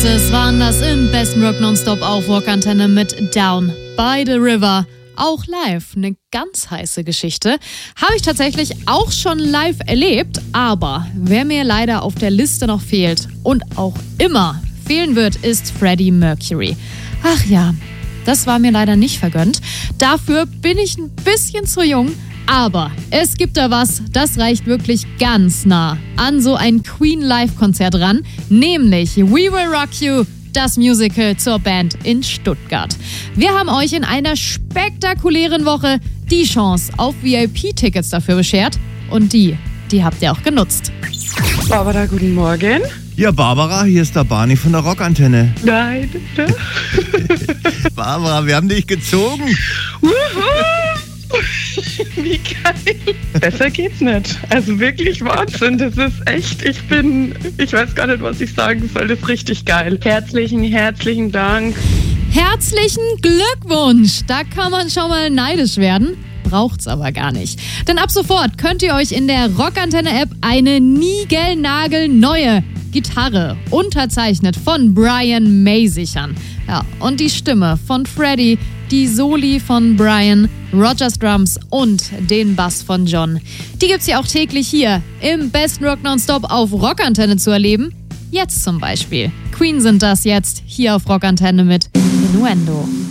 Voices waren das im besten Rock Nonstop auf Rockantenne mit Down by the River. Auch live, eine ganz heiße Geschichte. Habe ich tatsächlich auch schon live erlebt, aber wer mir leider auf der Liste noch fehlt und auch immer fehlen wird, ist Freddie Mercury. Ach ja, das war mir leider nicht vergönnt. Dafür bin ich ein bisschen zu jung. Aber es gibt da was, das reicht wirklich ganz nah an so ein Queen-Live-Konzert ran, nämlich We Will Rock You, das Musical zur Band in Stuttgart. Wir haben euch in einer spektakulären Woche die Chance auf VIP-Tickets dafür beschert und die habt ihr auch genutzt. Barbara, guten Morgen. Ja, Barbara, hier ist der Barney von der Rockantenne. Nein, bitte. Barbara, wir haben dich gezogen. Wie geil. Besser geht's nicht. Also wirklich Wahnsinn. Das ist echt, ich weiß gar nicht, was ich sagen soll. Das ist richtig geil. Herzlichen Dank. Herzlichen Glückwunsch! Da kann man schon mal neidisch werden. Braucht's aber gar nicht. Denn ab sofort könnt ihr euch in der Rockantenne-App eine niegelnagelneue Gitarre, unterzeichnet von Brian May, sichern. Ja, und die Stimme von Freddie, die Soli von Brian, Rogers Drums und den Bass von John. Die gibt's ja auch täglich hier im besten Rock Nonstop auf Rockantenne zu erleben. Jetzt zum Beispiel. Queen sind das jetzt hier auf Rockantenne mit Innuendo.